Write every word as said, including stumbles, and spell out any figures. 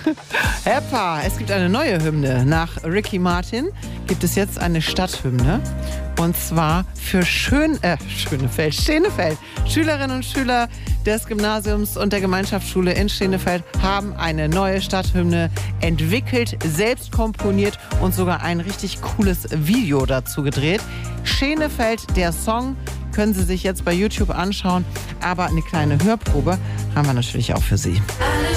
Heppa, es gibt eine neue Hymne. Nach Ricky Martin gibt es jetzt eine Stadthymne. Und zwar für Schön, äh, Schönefeld, Schenefeld. Schülerinnen und Schüler des Gymnasiums und der Gemeinschaftsschule in Schenefeld haben eine neue Stadthymne entwickelt, selbst komponiert und sogar ein richtig cooles Video dazu gedreht. Schenefeld, der Song, können Sie sich jetzt bei YouTube anschauen. Aber eine kleine Hörprobe haben wir natürlich auch für Sie.